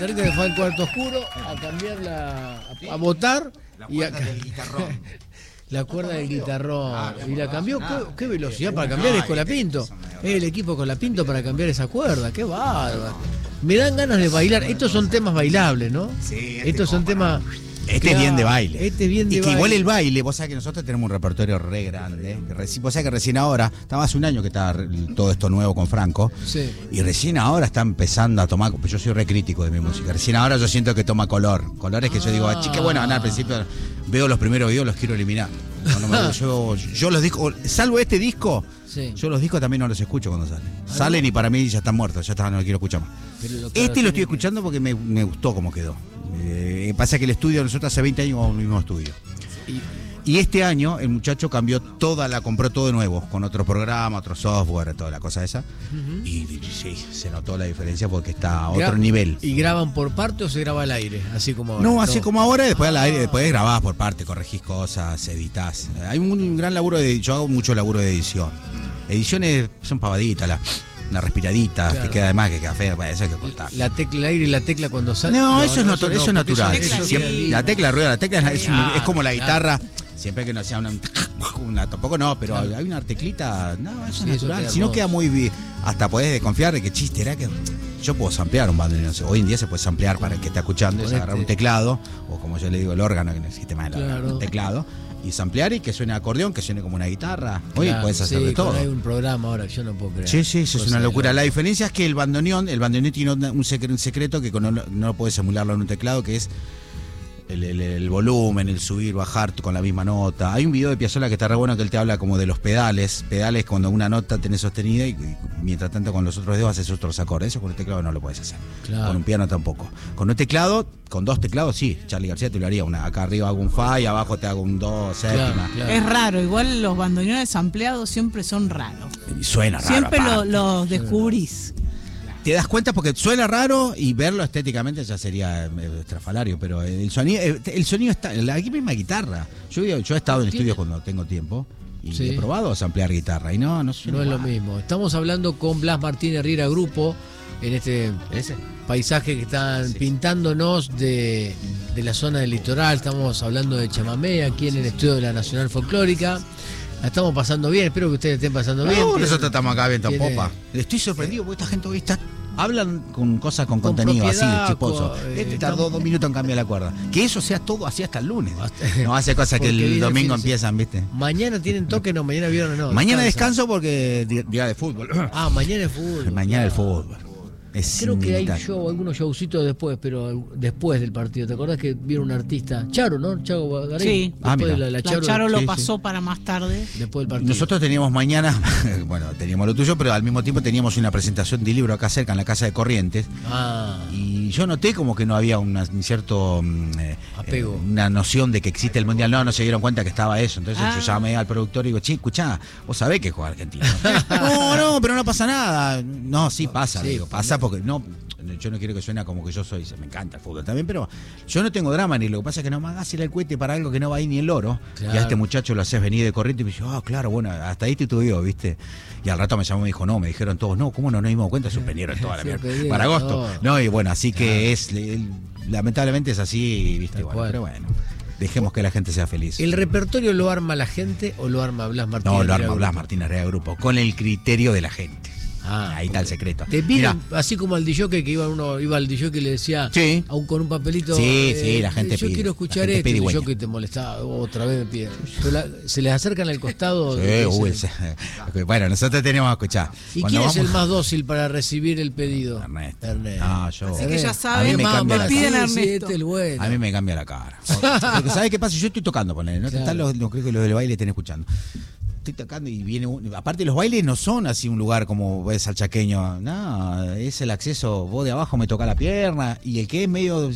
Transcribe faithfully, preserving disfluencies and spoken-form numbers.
Chacarita se fue al cuarto oscuro a cambiar la. a, a votar. La y a, cuerda del guitarrón. La cuerda del guitarrón. Claro, y la cambió. nada. ¿Qué, qué velocidad para cambiar? Es Colapinto. Es el equipo Colapinto para cambiar esa cuerda. Qué bárbaro. Me dan ganas de bailar. Estos son temas bailables, ¿no? Sí, este Estos son como temas. Este Claro, es bien de baile. Este es bien de y que baile. igual el baile, vos sabés que nosotros tenemos un repertorio re grande. ¿eh? Que reci- vos sabés que recién ahora, estaba hace un año que estaba re- todo esto nuevo con Franco. Sí. Y recién ahora está empezando a tomar. Yo soy re crítico de mi música. Recién ahora yo siento que toma color. Colores que yo digo, ah, chique, bueno, al principio veo los primeros videos, los quiero eliminar. No, no me- yo, yo los discos, salvo este disco, Sí. yo los discos también no los escucho cuando salen. Salen y para mí ya están muertos, ya está, no los quiero escuchar más. Pero lo que Este ahora lo estoy tiene escuchando porque me, me gustó cómo quedó. Eh, pasa que el estudio, nosotros hace veinte años vamos al mismo estudio. que- y- Y este año el muchacho cambió toda, la compró todo de nuevo, con otro programa, otro software, toda la cosa esa. Ujú. Y, y sí, se notó la diferencia porque está a Gra- otro nivel. ¿Y graban por parte o se graba al aire? Así como ahora. No, así como ahora, y después al Ah. aire, después grabás por parte, corregís cosas, editás. Hay un, un gran laburo de, yo hago mucho laburo de edición. Ediciones son pavaditas, la, una respiradita, Claro. que queda de más, que queda fea, bueno, eso hay que cortar. La tecla al aire y la tecla cuando sale. No, eso es, natu- eso es porque natural. eso- eso Siempre- queda la lindo. tecla rueda, la tecla es, es un- Ah, es como la claro. guitarra. Siempre que no sea una, una tampoco no, pero Claro. hay una teclita, no, eso Sí, es eso natural. queda Si no hermoso. queda muy bien, hasta podés desconfiar de que chiste era que yo puedo samplear un bandoneón. Hoy en día se puede samplear para el que está escuchando, es Con agarrar este- un teclado, o como yo le digo, el órgano, que no existe más el órgano, Claro. un teclado, y samplear y que suene acordeón, que suene como una guitarra. Hoy Claro, puedes hacer sí, de todo. Hay un programa ahora que yo no puedo creer. Sí, sí, eso es Cosa una de locura. loco. La diferencia es que el bandoneón, el bandoneón tiene un, secre- un secreto que no, no puedes emularlo en un teclado, que es el, el- el volumen, el subir, bajar con la misma nota. Hay un video de Piazzolla que está re bueno que él te habla como de los pedales. Pedales cuando una nota tenés sostenida y, y mientras tanto con los otros dedos haces otros acordes. Eso con un teclado no lo puedes hacer. Claro. Con un piano tampoco. Con un teclado, con dos teclados, sí. Charly García te lo haría. Una, acá arriba hago un fa y abajo te hago un do, séptima. Claro, claro. Es raro, igual los bandoneones ampliados siempre son raros. Y suena raro. Siempre lo- aparte. los descubrís. Te das cuenta porque suena raro y verlo estéticamente ya sería eh, estrafalario, pero el sonido, eh, el sonido está, la misma guitarra. Yo, yo he estado en estudios cuando tengo tiempo y Sí. he probado ampliar guitarra y no, no suena No es lo igual. mismo. Estamos hablando con Blas Martínez Riera Grupo en este ¿Ese? paisaje que están pintándonos de, de la zona del litoral. Estamos hablando de chamamé aquí en el estudio de la Nacional Folclórica. La estamos pasando bien, espero que ustedes estén pasando bien. No, Tienen- nosotros estamos acá viendo en tiene- popa. Estoy sorprendido porque esta gente hoy está. Hablan con cosas con, Con contenido así, propiedad, chiposo. con- Este eh, tardó estamos- dos minutos en cambiar la cuerda. Que eso sea todo así hasta el lunes. Hasta- No hace cosas que Porque viene el el domingo fin de empiezan, ¿viste? Mañana tienen toque, no, mañana vieron no. Mañana descansan. descanso porque di- día de fútbol. Ah, mañana es fútbol. Mañana el claro. fútbol. Es Creo que hay inevitable. show, algunos showcitos después, pero después del partido. ¿Te acordás que vieron un artista? Charo, ¿no? Charo Bagarín. Sí. Después Ah, mira. de la, la La Charo, Charo lo sí, sí. pasó para más tarde. después del partido. Nosotros teníamos mañana, bueno, teníamos lo tuyo, pero al mismo tiempo teníamos una presentación de libro acá cerca, en la Casa de Corrientes. Ah, Y yo noté como que no había una, un cierto mm, eh, Apego. eh, una noción de que existe el Mundial. No, no se dieron cuenta que estaba eso. Entonces Ah. yo llamé al productor y digo, che, escuchá, vos sabés que juega Argentina. No, no, pero no pasa nada. No, sí pasa, Sí, digo, pasa porque no, yo no quiero que suene como que yo soy, me encanta el fútbol también, pero yo no tengo drama ni lo que pasa es que no me hagas ir el cohete para algo que no va ahí ni el loro. Claro. Y a este muchacho lo haces venir de corriente y me dice, ah, claro, bueno, hasta ahí te tuve, ¿viste? Y al rato me llamó y me dijo, no, me dijeron todos, no, ¿cómo no nos dimos cuenta? Suspendieron toda la Sí, mierda. pedí, Para agosto. todo. No, y bueno, así que Claro. es, el- lamentablemente es así, ¿viste? Tal Bueno, cual. pero bueno, dejemos que la gente sea feliz. ¿el repertorio lo arma la gente o lo arma Blas Martínez? No, lo Riera arma Blas Grupo? Martínez Rea Grupo, con el criterio de la gente. Ah, Ahí está el secreto. Te piden, Mirá, así como al D J que iba uno iba al D J y le decía Sí. a un, con un papelito, Sí, sí, la gente yo pide, quiero la escuchar gente esto, pide y el hueña. D J que te molestaba, otra vez me piden. Pero la- se les acercan al costado. sí, y uy, dicen, ese- bueno, nosotros tenemos que escuchar. ¿y Cuando quién es el vamos- más dócil para recibir el pedido? Ernesto. Ernesto. Ah, yo. Así que ya A saben, mí me Mamá, cambia me la piden cara. a sí, sí, Ernesto. este es el bueno. A mí me cambia la cara. Porque ¿sabes qué pasa? Yo estoy tocando, ponele, ¿no? Claro. Están los, los, creo que los del baile estén escuchando. Estoy tocando y viene un- aparte los bailes no son así un lugar como ves al chaqueño, no, es el acceso, vos de abajo me toca la pierna y el que es medio